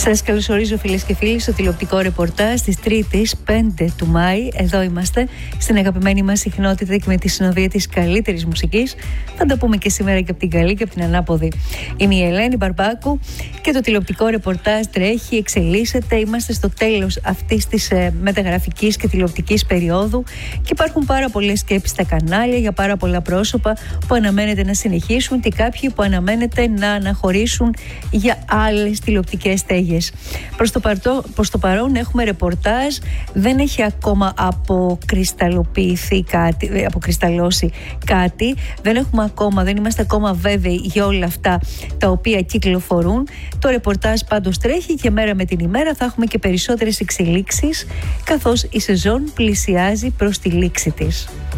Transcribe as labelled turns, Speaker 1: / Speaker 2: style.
Speaker 1: Σας καλωσορίζω φίλες και φίλοι στο τηλεοπτικό ρεπορτάζ της Τρίτης 5 του Μάη. Εδώ είμαστε στην αγαπημένη μας συχνότητα και με τη συνοδεία της καλύτερης μουσικής. Θα τα πούμε και σήμερα και από την καλή και από την ανάποδη. Είμαι η Ελένη Μπαρμπάκου και το τηλεοπτικό ρεπορτάζ τρέχει, εξελίσσεται. Είμαστε στο τέλος αυτής της μεταγραφικής και τηλεοπτικής περίοδου και υπάρχουν πάρα πολλές σκέψεις στα κανάλια για πάρα πολλά πρόσωπα που αναμένεται να συνεχίσουν και κάποιοι που αναμένεται να αναχωρήσουν για άλλες τηλεοπτικές στέγες. Προς το παρόν έχουμε ρεπορτάζ, δεν έχει ακόμα αποκρισταλώσει κάτι, δεν είμαστε ακόμα βέβαιοι για όλα αυτά τα οποία κυκλοφορούν. Το ρεπορτάζ πάντως τρέχει και μέρα με την ημέρα θα έχουμε και περισσότερες εξελίξεις καθώς η σεζόν πλησιάζει προς τη λήξη της.